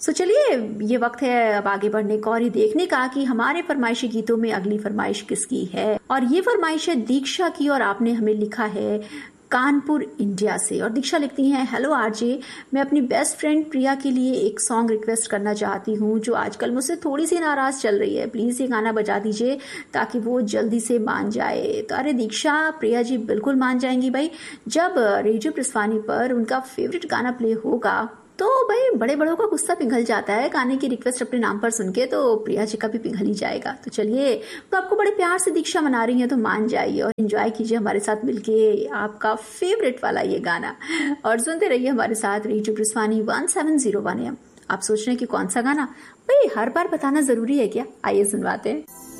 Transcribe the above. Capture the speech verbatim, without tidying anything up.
सो चलिए, ये वक्त है अब आगे बढ़ने का और ये देखने का कि हमारे फरमाइशी गीतों में अगली फरमाइश किसकी है। और ये फरमाइश है दीक्षा की और आपने हमें लिखा है कानपुर इंडिया से। और दीक्षा लिखती हैं, हेलो आरजे, मैं अपनी बेस्ट फ्रेंड प्रिया के लिए एक सॉन्ग रिक्वेस्ट करना चाहती हूँ जो आजकल मुझसे थोड़ी सी नाराज चल रही है। प्लीज ये गाना बजा दीजिए ताकि वो जल्दी से मान जाए। तो अरे दीक्षा, प्रिया जी बिल्कुल मान जाएंगी भाई। जब रेडियो प्रस्वानी पर उनका फेवरेट गाना प्ले होगा तो भाई बड़े बड़ों का गुस्सा पिघल जाता है। गाने की रिक्वेस्ट अपने नाम पर सुन के तो प्रिया जी का भी पिघल ही जाएगा। तो चलिए, तो आपको बड़े प्यार से दीक्षा मना रही है तो मान जाइए और एंजॉय कीजिए हमारे साथ मिलके आपका फेवरेट वाला ये गाना। और सुनते रहिए हमारे साथ radio प्रस्वानी one seven zero one M. आप सोच रहे हैं कि कौन सा गाना? भाई हर बार बताना जरूरी है क्या? आइए सुनवाते हैं।